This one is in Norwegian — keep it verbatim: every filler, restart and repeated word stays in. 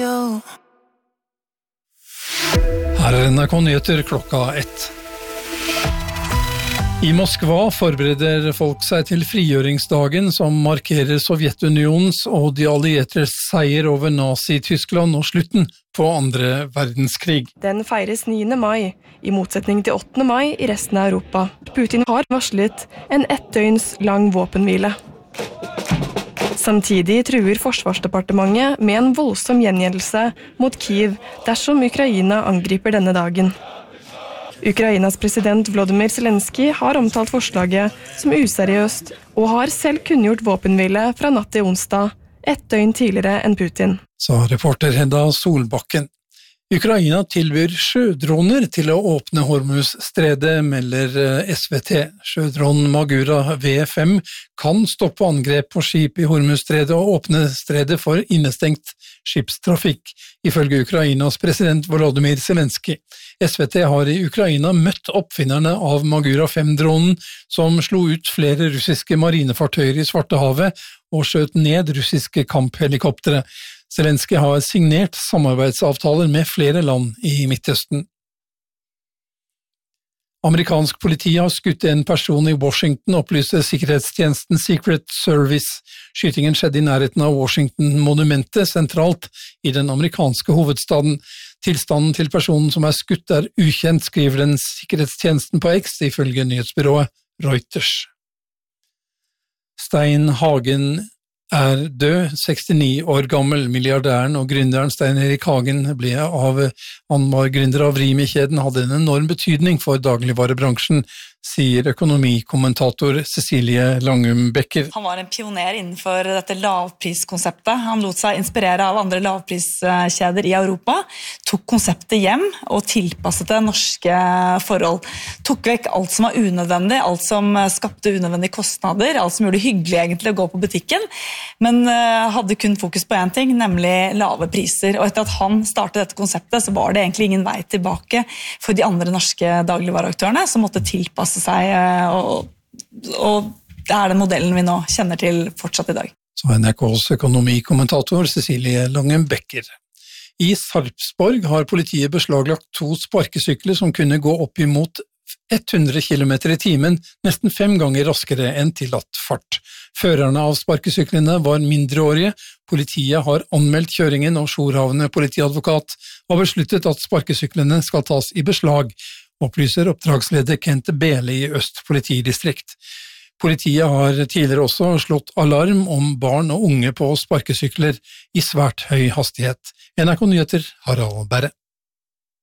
you. Her er N R K Nyheter klokka ett. I Moskva forbereder folk seg til frigjøringsdagen som markerer Sovjetunionens og de alliertes seier over Nazi-Tyskland og slutten på andre verdenskrig. Den feires niende mai, i motsetning til åttende mai i resten av Europa. Putin har varslet en ett døgns lang våpenhvile. Samtidig truer Forsvarsdepartementet med en voldsom gjengjeldelse mot Kiev dersom Ukraina angriper denne dagen. Ukrainas president Volodymyr Zelensky har omtalt forslaget som useriøst og har selv kunngjort våpenhvile fra natt til onsdag, ett døgn tidligere enn Putin. Sa reporter Hedda Solbakken. Ukraina tilbyr sjødroner til å åpne Hormuz-stredet, melder S V T. Sjødronen Magura V fem kan stoppe angrep på skip i Hormuz-stredet og åpne stredet for innestengt skipstrafikk, ifølge Ukrainas president Volodymyr Zelensky. S V T har i Ukraina møtt oppfinnerne av Magura fem-dronen, som slo ut flere russiske marinefartøyer i Svartehavet og skjøt ned russiske kamphelikoptere. Zelensky har signert samarbeidsavtaler med flere land i Midtøsten. Amerikansk politi har skutt en person i Washington, opplyste sikkerhetstjenesten Secret Service. Skytingen skjedde i nærheten av Washington-monumentet, sentralt i den amerikanske hovedstaden. Tilstanden til personen som er skutt er ukjent, skriver den sikkerhetstjenesten på X, ifølge nyhetsbyrået Reuters. Stein Hagen er død, sekstini år gammel. Milliardæren og gründeren Stein Erik Hagen ble av, han var gründer av Rimi-kjeden, hadde en enorm betydning for dagligvarebransjen, sier økonomikommentator Cecilie Langum Becker. Han var en pioner innenfor dette lavpriskonseptet. Han lot seg inspirere av andre lavpriskjeder i Europa, tok konseptet hjem og tilpasset det norske forhold. Tok vekk alt som var unødvendig, alt som skapte unødvendige kostnader, alt som gjorde det hyggelig egentlig å gå på butikken, men hadde kun fokus på en ting, nemlig lave priser. Og etter at han startet dette konseptet, så var det egentlig ingen vei tilbake for de andre norske dagligvareaktørene som måtte tilpasse seg, og, og det er den modellen vi nå kjenner til fortsatt i dag. Så N R K's økonomikommentator Cecilie Langum Becker. I Sarpsborg har politiet beslaglagt to sparkesykler som kunne gå opp imot hundre kilometer i timen, nesten fem ganger raskere enn tillatt fart. Førerne av sparkesyklene var mindreårige. Politiet har anmeldt kjøringen, og Sjorhavne politiadvokat har besluttet at sparkesyklene skal tas i beslag, opplyser oppdragsleder Kent Bele i Øst politidistrikt. Politiet har tidligere også slått alarm om barn og unge på sparkesykler i svært høy hastighet. N R K Nyheter, Harald Berre.